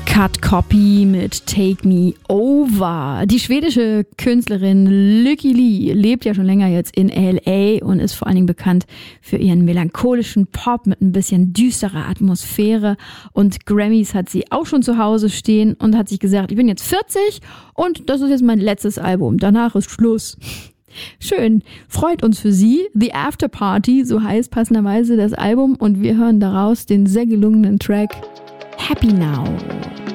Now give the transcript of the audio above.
Cut Copy mit Take Me Over. Die schwedische Künstlerin Lykke Li lebt ja schon länger jetzt in L.A. und ist vor allen Dingen bekannt für ihren melancholischen Pop mit ein bisschen düsterer Atmosphäre. Und Grammys hat sie auch schon zu Hause stehen und hat sich gesagt, ich bin jetzt 40 und das ist jetzt mein letztes Album. Danach ist Schluss. Schön, freut uns für sie. The After Party, so heißt passenderweise das Album, und wir hören daraus den sehr gelungenen Track Happy Now.